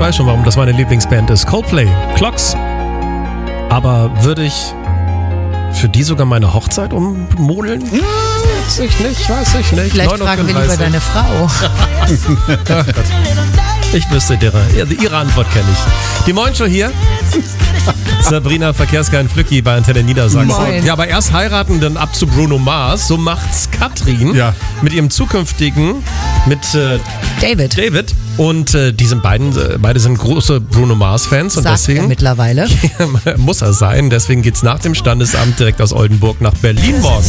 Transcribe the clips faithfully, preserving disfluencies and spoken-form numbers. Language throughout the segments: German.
weiß schon, warum das meine Lieblingsband ist. Coldplay, Clocks. Aber würde ich für die sogar meine Hochzeit ummodeln? Hm, weiß ich nicht, weiß ich nicht. Vielleicht fragen wir lieber deine Frau. Ach Gott. Ich wüsste ihre, ihre Antwort kenne ich. Die Moin Show hier. Sabrina Verkehrskein Flücki bei Antenne Niedersachsen. Moin. Ja, aber erst heiraten, dann ab zu Bruno Mars. So macht's Katrin Ja. mit ihrem zukünftigen, mit äh, David. David. Und äh, die sind beiden, äh, beide sind große Bruno Mars-Fans. Und Sagt deswegen er mittlerweile. muss er sein. Deswegen geht's nach dem Standesamt direkt aus Oldenburg nach Berlin morgen.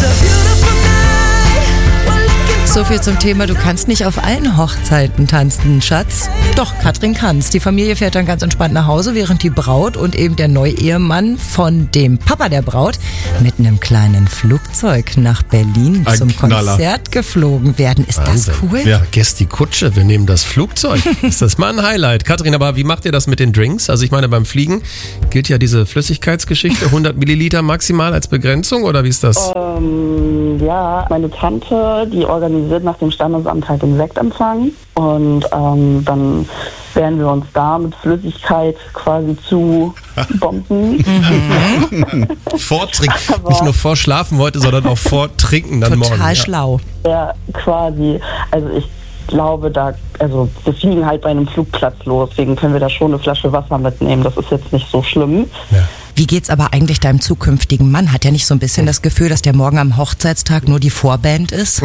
So viel zum Thema, du kannst nicht auf allen Hochzeiten tanzen, Schatz. Doch, Katrin kann's. Die Familie fährt dann ganz entspannt nach Hause, während die Braut und eben der Neuehemann von dem Papa der Braut mit einem kleinen Flugzeug nach Berlin Ein zum Knaller. Konzert geflogen werden. Ist Wahnsinn. das cool? Ja, vergesst die Kutsche, wir nehmen das Flugzeug. Ist das mal ein Highlight. Katrin, aber wie macht ihr das mit den Drinks? Also ich meine, beim Fliegen gilt ja diese Flüssigkeitsgeschichte, hundert Milliliter maximal als Begrenzung, oder wie ist das? Ähm, ja, meine Tante, die organisiert nach dem Standesamt halt den Sektempfang und ähm, dann werden wir uns da mit Flüssigkeit quasi zu bomben. Vortrinken. Nicht nur vorschlafen heute, sondern auch vortrinken dann morgen. Total Ja. schlau. Ja, quasi. Also ich glaube, da, also wir fliegen halt bei einem Flugplatz los, deswegen können wir da schon eine Flasche Wasser mitnehmen. Das ist jetzt nicht so schlimm. Ja. Wie geht's aber eigentlich deinem zukünftigen Mann? Hat er nicht so ein bisschen das Gefühl, dass der morgen am Hochzeitstag nur die Vorband ist?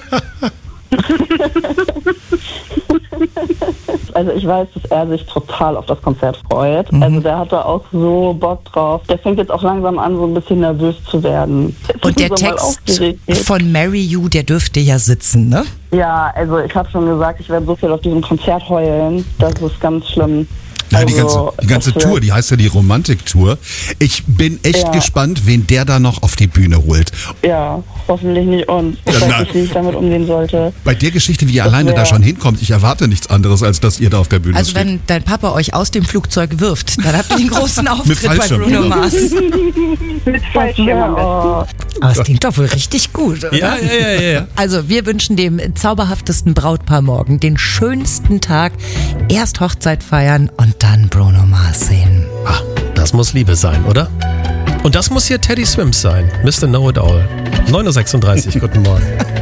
Also ich weiß, dass er sich total auf das Konzert freut. Mhm. Also der hat da auch so Bock drauf. Der fängt jetzt auch langsam an, so ein bisschen nervös zu werden. Und der So mal Text aufgeregt ist. von Marry You, der dürfte ja sitzen, ne? Ja, also ich habe schon gesagt, ich werde so viel auf diesem Konzert heulen. Das ist ganz schlimm. Ja, die Also, ganze, die ganze das Tour, wird- die heißt ja die Romantik-Tour. Ich bin echt Ja. gespannt, wen der da noch auf die Bühne holt. Ja, hoffentlich nicht uns. Ich Ja, weiß na. nicht, wie ich damit umgehen sollte. Bei der Geschichte, wie ihr alleine wär- da schon hinkommt, ich erwarte nichts anderes, als dass ihr da auf der Bühne Also steht. wenn dein Papa euch aus dem Flugzeug wirft, dann habt ihr den großen Auftritt bei Fallschirm, Bruno oder? Mars. Mit Fallschirm am besten. Aber es klingt doch wohl richtig gut, oder? Ja, ja, ja, ja, ja. Also wir wünschen dem zauberhaftesten Brautpaar morgen den schönsten Tag. Erst Hochzeit feiern und dann Bruno Mars sehen. Ah, das muss Liebe sein, oder? Und das muss hier Teddy Swims sein. Mister Know It All. neun Uhr sechsunddreißig, guten Morgen.